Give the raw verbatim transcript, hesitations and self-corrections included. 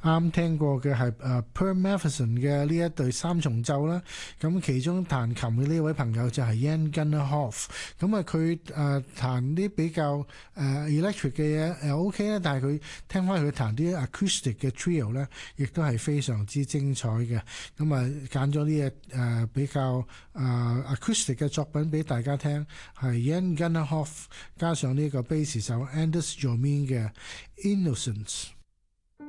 啱聽過嘅係誒 Per Matheson 嘅呢一對三重奏啦，咁其中彈琴嘅呢位朋友就係 Jan Gunnar Hoff，咁啊佢誒彈啲比較誒、呃、electric 嘅嘢又 OK 啦，但係佢聽翻佢彈啲 acoustic 嘅 trio 咧，亦都係非常之精彩嘅，咁啊揀咗呢隻誒比較誒、呃、acoustic 嘅作品俾大家聽，係 Jan Gunnar Hoff 加上呢個 bass 手 Anders Ljungmen 嘅 Innocence。